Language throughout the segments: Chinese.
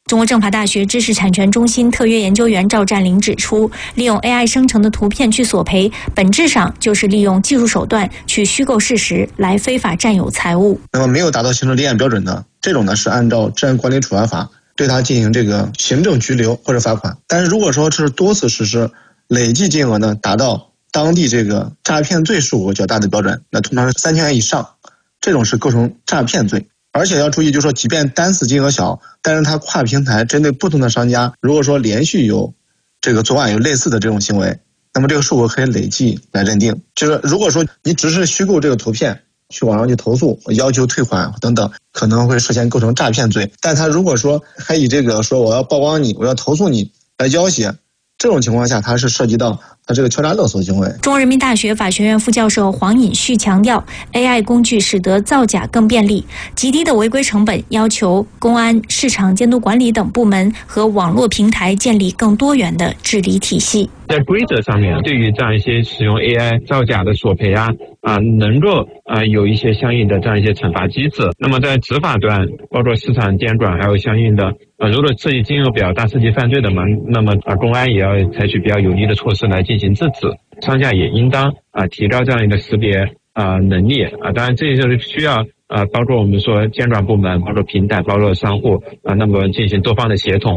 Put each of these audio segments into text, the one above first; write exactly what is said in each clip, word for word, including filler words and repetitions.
中国政法大学知识产权中心特约研究员赵占林指出，利用 A I 生成的图片去索赔，本质上就是利用技术手段去虚构事实，来非法占有财物。 那么没有达到行政立案标准的，这种呢是按照治安管理处罚法对他进行这个行政拘留或者罚款。但是如果说是多次实施，累计金额呢达到当地这个诈骗罪数额较大的标准，那通常是三千元以上，这种是构成诈骗罪。而且要注意，就是说，即便单次金额小，但是它跨平台针对不同的商家，如果说连续有这个作案有类似的这种行为，那么这个数额可以累计来认定。就是如果说你只是虚构这个图片去网上去投诉，要求退款等等，可能会涉嫌构成诈骗罪。但他如果说还以这个说我要曝光你，我要投诉你来要挟，这种情况下，它是涉及到它这个敲诈勒索行为。 中国人民大学法学院副教授黄尹旭强调 ，A I 工具使得造假更便利，极低的违规成本要求公安、市场监督管理等部门和网络平台建立更多元的治理体系。 在规则上面，对于这样一些使用 A I 造假的索赔啊啊，能够啊有一些相应的这样一些惩罚机制。那么在执法端，包括市场监管，还有相应的呃，如果涉及金额比较大、涉及犯罪的嘛，那么啊公安也要采取比较有力的措施来进行制止。商家也应当啊提高这样一个识别啊能力啊。当然，这就是需要啊，包括我们说监管部门、包括平台、包括商户啊，那么进行多方的协同。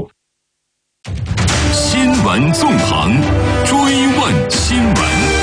新闻纵横，追问新闻。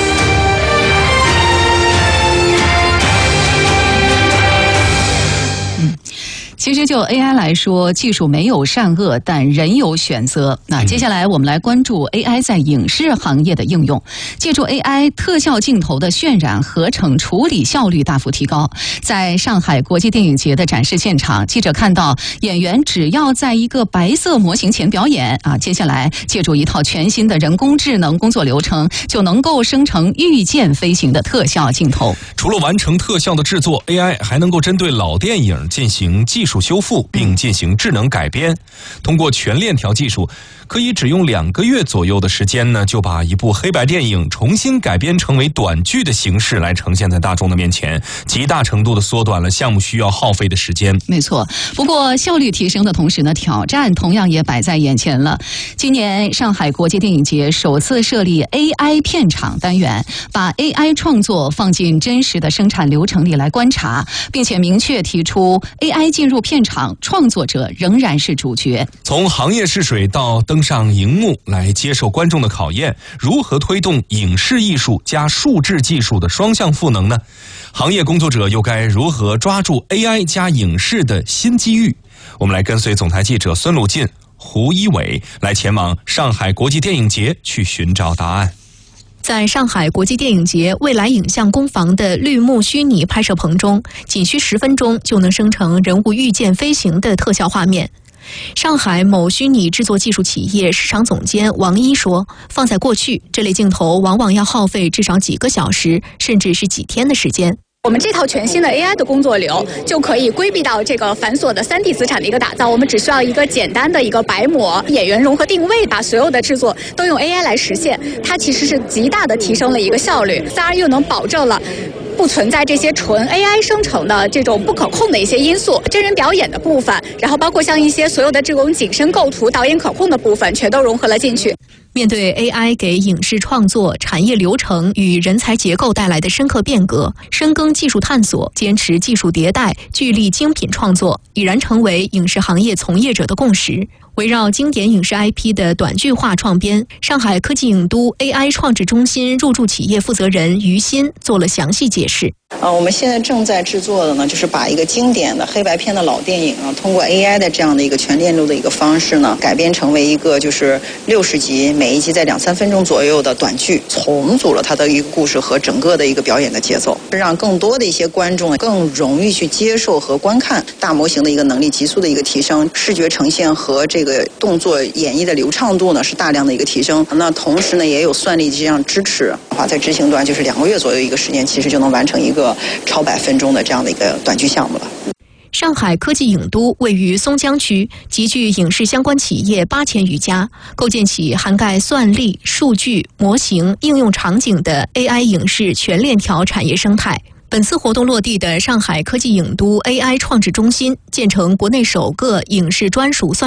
嗯，其实就 A I 来说，技术没有善恶，但人有选择。那接下来我们来关注 A I 在影视行业的应用。借助 A I 特效镜头的渲染、合成、处理效率大幅提高。在上海国际电影节的展示现场，记者看到演员只要在一个白色模型前表演啊，接下来借助一套全新的人工智能工作流程，就能够生成御剑飞行的特效镜头。 除了完成特效的制作 ，A I 还能够针对老电影进行技术修复，并进行智能改编。通过全链条技术，可以只用两个月左右的时间呢，就把一部黑白电影重新改编成为短剧的形式来呈现在大众的面前，极大程度的缩短了项目需要耗费的时间。 没错，不过效率提升的同时呢，挑战同样也摆在眼前了。今年上海国际电影节首次设立 A I 片场单元，把 A I 创作放进真实的生产流程里来观察，并且明确提出 A I 进入片场，创作者仍然是主角。 从行业试水到登上荧幕来接受观众的考验，如何推动影视艺术加数字技术的双向赋能呢？行业工作者又该如何抓住 A I 加影视的新机遇？我们来跟随总台记者孙鲁进、胡一伟来前往上海国际电影节去寻找答案。 在上海国际电影节未来影像工坊的绿幕虚拟拍摄棚中，仅需十分钟就能生成人物御剑飞行的特效画面。上海某虚拟制作技术企业市场总监王一说，放在过去，这类镜头往往要耗费至少几个小时，甚至是几天的时间。 我们这套全新的 A I 的工作流就可以规避到这个繁琐的 三 D 资产的一个打造，我们只需要一个简单的一个白模，演员融合定位，把所有的制作都用 A I 来实现，它其实是极大的提升了一个效率，当然又能保证了不存在这些纯 A I 生成的这种不可控的一些因素，真人表演的部分，然后包括像一些所有的这种景深构图、导演可控的部分，全都融合了进去。 面对 A I 给影视创作、产业流程与人才结构带来的深刻变革，深耕技术探索，坚持技术迭代，聚力精品创作，已然成为影视行业从业者的共识。围绕经典影视 I P 的短剧化创编，上海科技影都 A I 创制中心入驻企业负责人于鑫做了详细解释。 呃，我们现在正在制作的呢，就是把一个经典的黑白片的老电影啊，通过 A I 的这样的一个全链路的一个方式呢，改编成为一个就是六十集，每一集在两三分钟左右的短剧，重组了它的一个故事和整个的一个表演的节奏，让更多的一些观众更容易去接受和观看大模型的一个能力急速的一个提升，视觉呈现和这个动作演绎的流畅度呢是大量的一个提升。那同时呢，也有算力这样支持的话，在执行端就是两个月左右一个时间，其实就能完成一个超百分钟的这样的一个短剧项目了。 上海科技影都位于松江区，集聚影视相关企业八千余家，构建起涵盖算力、数据、模型、应用场景的 A I 影视全链条产业生态。本次活动落地的上海科技影都 A I 创制中心，建成国内首个影视专属算